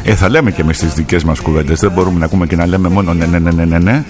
Θα λέμε και εμείς τις δικές μας κουβέντες. Δεν μπορούμε να ακούμε και να λέμε μόνο ναι.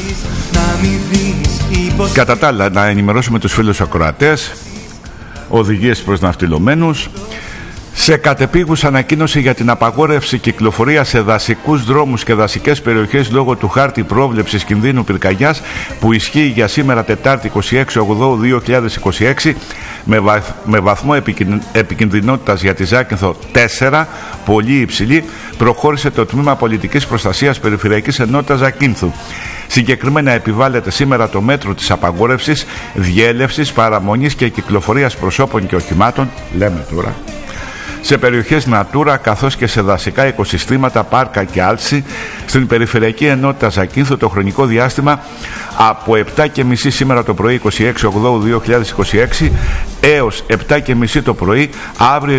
Κατά τα άλλα, να ενημερώσουμε τους φίλους ακροατές. Οδηγίες προς ναυτιλωμένους. Σε κατεπίγουσα ανακοίνωση για την απαγόρευση κυκλοφορία σε δασικούς δρόμους και δασικές περιοχές λόγω του χάρτη πρόβλεψης κινδύνου πυρκαγιάς που ισχύει για σήμερα Τετάρτη 26/8/2026 με βαθμό επικινδυνότητας για τη Ζάκυνθο 4, πολύ υψηλή, προχώρησε το Τμήμα Πολιτικής Προστασίας Περιφερειακής Ενότητας Ζακύνθου. Συγκεκριμένα επιβάλλεται σήμερα το μέτρο της απαγόρευσης, διέλευσης, παραμονής και κυκλοφορίας προσώπων και οχημάτων, λέμε τώρα, σε περιοχές Natura καθώς και σε δασικά οικοσυστήματα, πάρκα και άλση στην Περιφερειακή Ενότητα Ζακύνθου το χρονικό διάστημα από 7:30 σήμερα το πρωί 26/8/2026 έως 7:30 το πρωί αύριο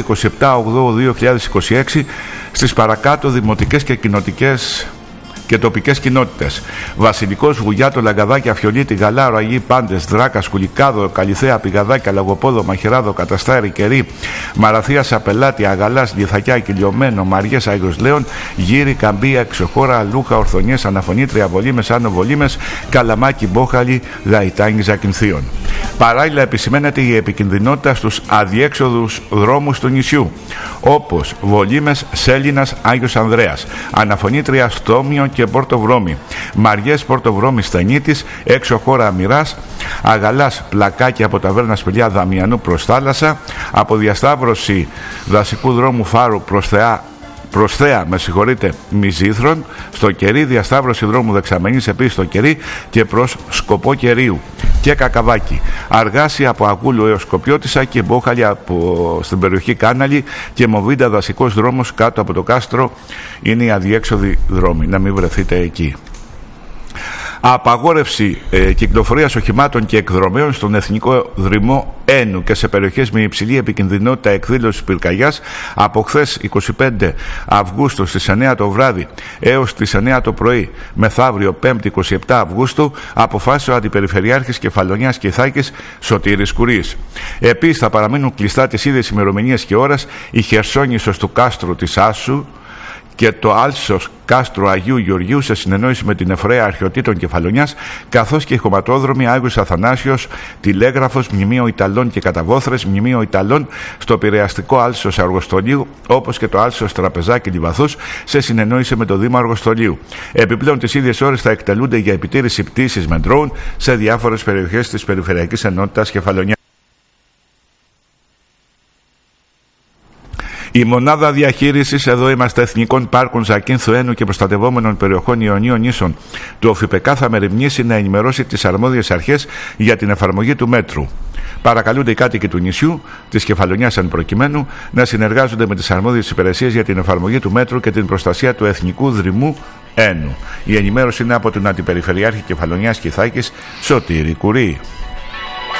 27/8/2026 στις παρακάτω δημοτικές και κοινοτικές και τοπικές κοινότητες. Βασιλικός, Βουγιάτο, Λαγκαδάκη, Αφιονίτη, Γαλάρο, Αγίη Πάντες, Δράκα, Σκουλικάδο, Καλυθέα, Πηγαδάκια, Λαγοπόδο, Μαχαιράδο, Καταστάρι, Κερί, Μαραθία, Σαπελάτη, Αγαλάς, Λιθακιά, Κιλιωμένο, Μαριές, Άγιος Λέων, Γύρι, Καμπία, Εξοχώρα, Λούχα, Ορθονιές, Αναφωνήτρια, Βολίμες, Άνω Βολίμες, Καλαμάκι, Μπόχαλη, Γαϊτάνη, Ζακυνθίων. Παράλληλα επισημαίνεται η επικινδυνότητα στους αδιέξοδους δρόμους του νησιού, όπως Βολίμες, Σέλινας, Άγιος Ανδρέας, Αναφωνήτρια, Στόμιο και Πορτοβρώμη, Μαριές, Πορτοβρώμη, Στανίτης, έξω χώρα Αμυράς, Αγαλάς, Πλακάκια από ταβέρνα Σπηλιά Δαμιανού προς θάλασσα, από διασταύρωση δασικού δρόμου Φάρου προς Θέα, Μυζήθρον, στο Κερί, διασταύρωση δρόμου Δεξαμενής επίσης στο Κερί και προς Σκοπό Κερίου και Κακαβάκι. Αργάσια από Αγούλου έως Σκοπιώτισσα και Μπόχαλια στην περιοχή Κάναλη και Μοβίντα δασικός δρόμος κάτω από το κάστρο είναι οι αδιέξοδοι δρόμοι. Να μην βρεθείτε εκεί. Απαγόρευση κυκλοφορίας οχημάτων και εκδρομέων στον Εθνικό Δρυμό Ένου και σε περιοχές με υψηλή επικινδυνότητα εκδήλωσης πυρκαγιάς από χθες 25 Αυγούστου στις 9 το βράδυ έως τις 9 το πρωί, μεθαύριο 5η 27 Αυγούστου, αποφάσισε ο Αντιπεριφερειάρχης Κεφαλονιάς και Ιθάκης Σωτήρης Κουρής. Επίσης θα παραμείνουν κλειστά τις ίδιες ημερομηνίες και ώρες η Χερσόνησος του κάστρου της Άσου και το Άλσος κάστρο Αγίου Γεωργίου σε συνεννόηση με την Εφορέα Αρχαιοτήτων Κεφαλονιάς, καθώς και οι χωματόδρομοι Άγιος Αθανάσιος, Τηλέγραφος, Μνημείο Ιταλών και Καταβόθρες, Μνημείο Ιταλών στο Πειραιαστικό Άλσος Αργοστολίου, όπως και το Άλσος Τραπεζάκι Λιβαθούς σε συνεννόηση με το Δήμο Αργοστολίου. Επιπλέον τις ίδιες ώρες θα εκτελούνται για επιτήρηση πτήσης με ντρόουν σε διάφορες περιοχές της Περιφερειακής Ενότητας Κεφαλονιάς. Η μονάδα διαχείρισης, εδώ είμαστε, Εθνικών Πάρκων Ζακύνθου Ένου και προστατευόμενων περιοχών Ιωνίων Νήσων του ΟΦΙΠΕΚΑ θα μεριμνήσει να ενημερώσει τις αρμόδιες αρχές για την εφαρμογή του μέτρου. Παρακαλούνται οι κάτοικοι του νησιού, της Κεφαλονιάς εν προκειμένου, να συνεργάζονται με τις αρμόδιες υπηρεσίες για την εφαρμογή του μέτρου και την προστασία του Εθνικού Δρυμού Ένου. Η ενημέρωση είναι από τον Αντιπεριφερειάρχη Κεφαλονιάς και Ιθάκης Σωτήρη Κουρή.